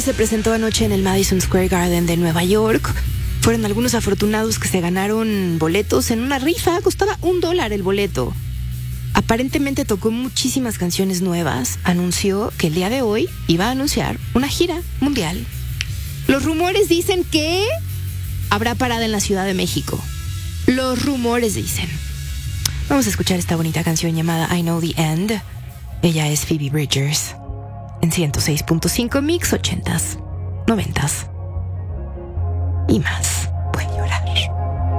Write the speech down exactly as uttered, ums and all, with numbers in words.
se presentó anoche en el Madison Square Garden de Nueva York. Fueron algunos afortunados que se ganaron boletos en una rifa. Costaba un dólar el boleto. Aparentemente tocó muchísimas canciones nuevas. Anunció que el día de hoy iba a anunciar una gira mundial. Los rumores dicen que habrá parada en la Ciudad de México. Los rumores dicen. Vamos a escuchar esta bonita canción llamada I Know the End. Ella es Phoebe Bridgers. En ciento seis punto cinco Mix ochentas, noventas y más.